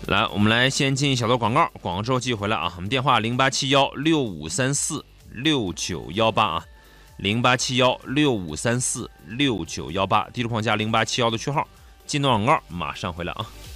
来，我们来先进一小段广告，广告之后继续回来啊。我们电话087165346918啊，087165346918，地图框加0871的序号。进段广告，马上回来啊。